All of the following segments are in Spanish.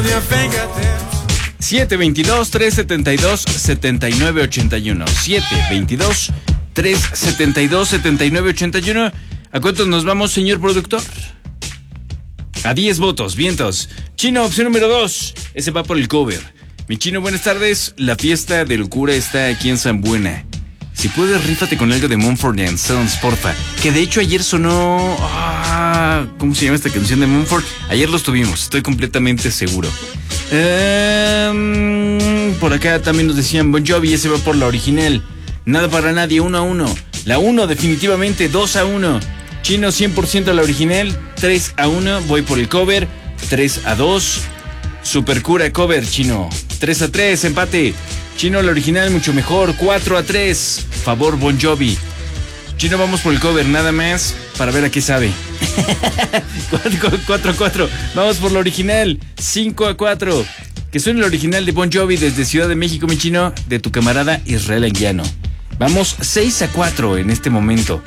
722-372-7981. 722-372-7981. ¿A cuántos nos vamos, señor productor? A 10 votos, vientos. Chino, opción número 2. Ese va por el cover. Mi Chino, buenas tardes. La fiesta de locura está aquí en San Buena. Si puedes, rífate con algo de Mumford & Sons, porfa. Que de hecho ayer sonó... ¿cómo se llama esta canción de Mumford? Ayer los tuvimos, estoy completamente seguro. Por acá también nos decían Bon Jovi, ese va por la original. Nada para nadie, 1-1. La 1 definitivamente, 2-1. Chino 100% la original, 3-1. Voy por el cover, 3-2. Supercura cover, Chino. 3-3, empate. Chino la original mucho mejor, 4-3. Favor Bon Jovi. Chino, vamos por el cover, nada más para ver a qué sabe. 4-4. Vamos por la original, 5-4. Que suene el original de Bon Jovi desde Ciudad de México, mi Chino, de tu camarada Israel Anguiano. Vamos 6-4 en este momento.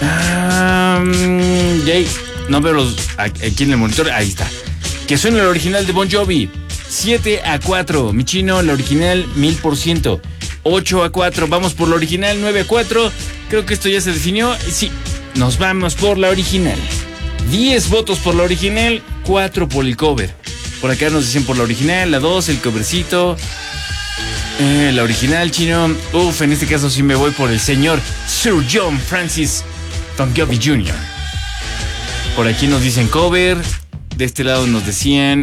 Jay, no veo aquí en el monitor. Ahí está. Que suene el original de Bon Jovi. 7-4. Mi Chino, la original 1000%. 8-4. Vamos por la original. 9-4. Creo que esto ya se definió. Sí, nos vamos por la original. 10 votos por la original, 4 por el cover. Por acá nos dicen por la original, la 2, el covercito. La original, Chino. En este caso sí me voy por el señor Sir John Francis Bon Jovi Jr. Por aquí nos dicen cover. De este lado nos decían...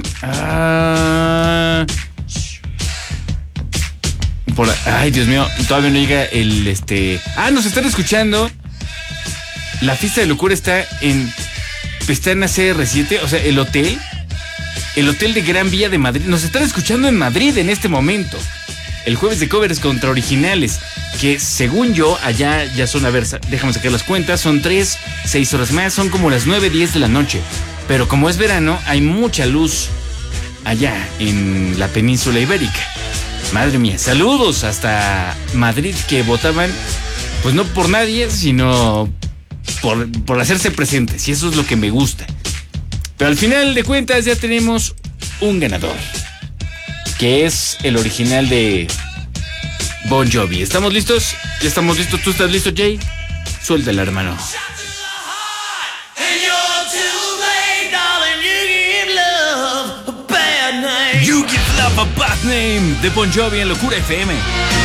Ay, Dios mío, todavía no llega el... nos están escuchando. La fiesta de locura está en ACR7, o sea, el hotel de Gran Vía de Madrid. Nos están escuchando en Madrid en este momento. El jueves de covers contra originales, que según yo, allá ya son, a ver, déjame sacar las cuentas, son 6 horas más, son como las 9:10 de la noche. Pero como es verano, hay mucha luz allá en la península ibérica. Madre mía, saludos hasta Madrid, que votaban, pues no por nadie, sino por hacerse presentes, y eso es lo que me gusta. Pero al final de cuentas ya tenemos un ganador, que es el original de Bon Jovi. ¿Estamos listos? ¿Ya estamos listos? ¿Tú estás listo, Jay? Suéltala, hermano. You Give Love a Bad Name de Bon Jovi en Locura FM.